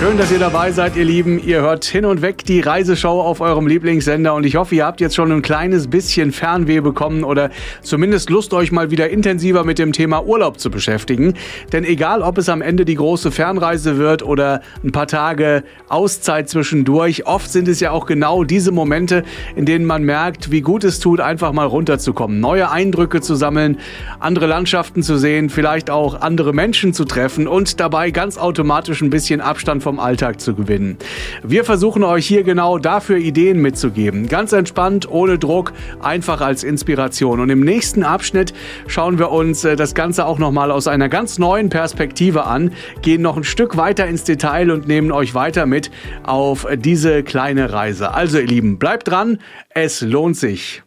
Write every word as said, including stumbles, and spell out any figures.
Schön, dass ihr dabei seid, ihr Lieben. Ihr hört Hin und Weg, die Reiseshow auf eurem Lieblingssender. Und ich hoffe, ihr habt jetzt schon ein kleines bisschen Fernweh bekommen oder zumindest Lust, euch mal wieder intensiver mit dem Thema Urlaub zu beschäftigen. Denn egal, ob es am Ende die große Fernreise wird oder ein paar Tage Auszeit zwischendurch, oft sind es ja auch genau diese Momente, in denen man merkt, wie gut es tut, einfach mal runterzukommen, neue Eindrücke zu sammeln, andere Landschaften zu sehen, vielleicht auch andere Menschen zu treffen und dabei ganz automatisch ein bisschen Abstand vom Alltag zu gewinnen. Wir versuchen euch hier genau dafür Ideen mitzugeben. Ganz entspannt, ohne Druck, einfach als Inspiration. Und im nächsten Abschnitt schauen wir uns das Ganze auch nochmal aus einer ganz neuen Perspektive an, gehen noch ein Stück weiter ins Detail und nehmen euch weiter mit auf diese kleine Reise. Also ihr Lieben, bleibt dran, es lohnt sich.